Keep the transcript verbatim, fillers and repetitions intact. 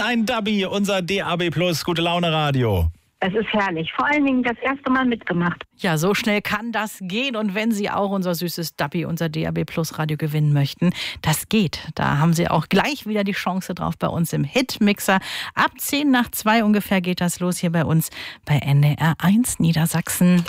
dein Dubby, unser D A B Plus Gute Laune Radio. Es ist herrlich. Vor allen Dingen das erste Mal mitgemacht. Ja, so schnell kann das gehen. Und wenn Sie auch unser süßes Dubby, unser D A B Plus Radio gewinnen möchten, das geht. Da haben Sie auch gleich wieder die Chance drauf bei uns im Hitmixer. Ab zehn nach zwei ungefähr geht das los hier bei uns bei N D R eins Niedersachsen.